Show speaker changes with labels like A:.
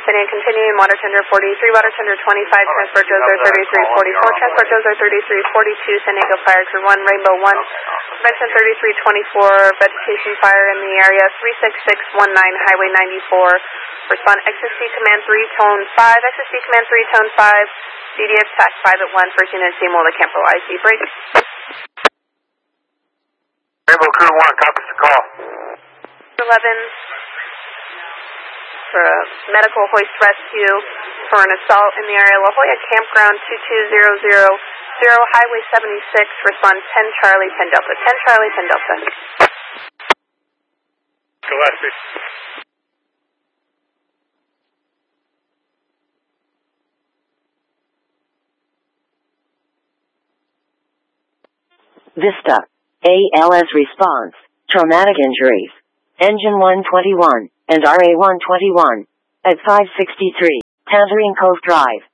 A: descending and continuing, water tender 43, water tender 25, transport Joser 3344, transport Joser 3342, San Diego Fire Crew 1, Rainbow 1, Prevention 3324, vegetation fire in the area 36619, Highway 94, respond XSC Command 3, Tone 5, XSC Command 3, Tone 5, DDX TAC 5 at 1, first unit Seymour, the Campo IC break.
B: Rainbow Crew 1, copies the call.
A: 11 for a medical hoist rescue for an assault in the area. La Jolla Campground 22000, Highway 76, respond 10 Charlie, 10 Delta. 10 Charlie, 10 Delta.
B: Gillespie.
C: Vista. ALS response. Traumatic injuries. Engine 121 and RA 121 at 563 Tangerine Cove Drive.